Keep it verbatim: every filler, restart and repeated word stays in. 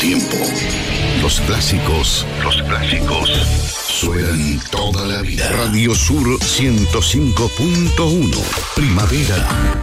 tiempo. Los clásicos, los clásicos suenan toda la vida. Radio Sur ciento cinco punto uno. Primavera.